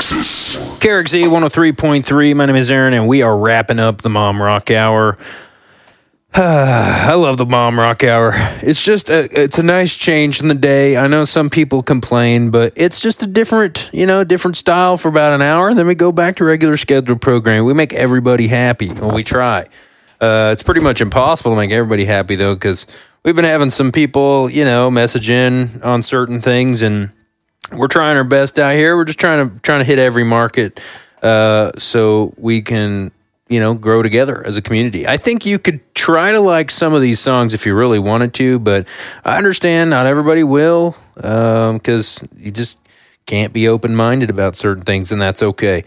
Texas. KRXZ 103.3. My name is Aaron, and we are wrapping up the Mom Rock Hour. I love the Mom Rock Hour. It's just it's a nice change in the day. I know some people complain, but it's just a different style for about an hour. And then we go back to regular scheduled programming. We make everybody happy. Well, we try. It's pretty much impossible to make everybody happy, though, because we've been having some people, message in on certain things, and we're trying our best out here. We're just trying to hit every market so we can, grow together as a community. I think you could try to like some of these songs if you really wanted to, but I understand not everybody will because you just can't be open-minded about certain things, and that's okay.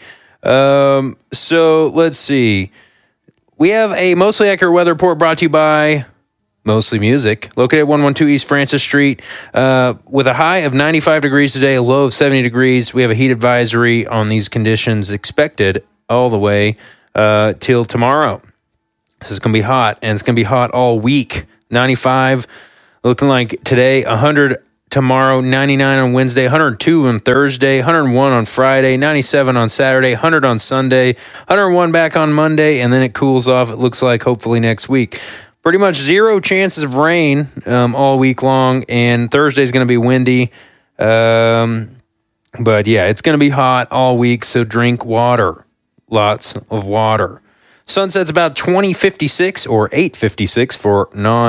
So let's see. We have a Mostly Accurate Weather Report brought to you by Mostly Music, located at 112 East Francis Street, with a high of 95 degrees today, a low of 70 degrees. We have a heat advisory on these conditions expected all the way till tomorrow. This is going to be hot, and it's going to be hot all week. 95, looking like today, 100 tomorrow, 99 on Wednesday, 102 on Thursday, 101 on Friday, 97 on Saturday, 100 on Sunday, 101 back on Monday, and then it cools off, it looks like, hopefully next week. Pretty much zero chances of rain all week long, and Thursday's going to be windy. But yeah, it's going to be hot all week, so drink water. Lots of water. Sunset's about 20:56 or 8:56 for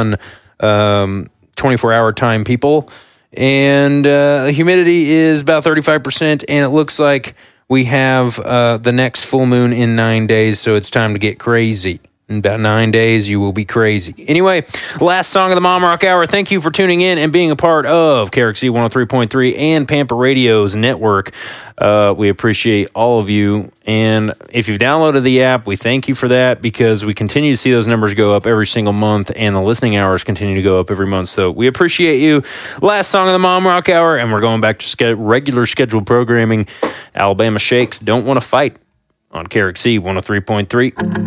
non-24-hour time people. And humidity is about 35%, and it looks like we have the next full moon in 9 days, so it's time to get crazy. In about 9 days, you will be crazy. Anyway, last song of the Mom Rock Hour. Thank you for tuning in and being a part of KRXZ 103.3 and Pampa Radio's network. We appreciate all of you. And if you've downloaded the app, we thank you for that because we continue to see those numbers go up every single month, and the listening hours continue to go up every month. So we appreciate you. Last song of the Mom Rock Hour, and we're going back to regular scheduled programming. Alabama Shakes, Don't Want to Fight on KRXZ 103.3.